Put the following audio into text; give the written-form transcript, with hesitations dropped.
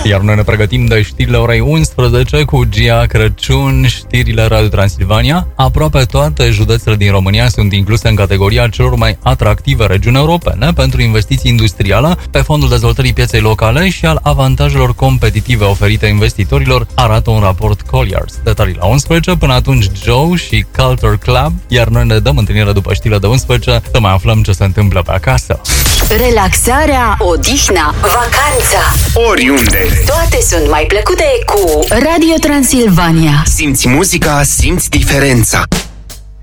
Iar noi ne pregătim de știrile orei 11 cu Gia Crăciun, știrile Radio Transilvania. Aproape toate județele din România sunt incluse în categoria celor mai atractive regiuni europene pentru investiții industriale pe fondul dezvoltării pieței locale și al avantajelor competitive oferite investitorilor, arată un raport Colliers. Detalii la 11, până atunci Joe și Culture Club, iar noi ne dăm întâlnire după știrile de 11 să mai aflăm ce se întâmplă pe acasă. Relaxarea, odihna, vacanța, oriunde. toate sunt mai plăcute cu Radio Transilvania. Simți muzica, simți diferența.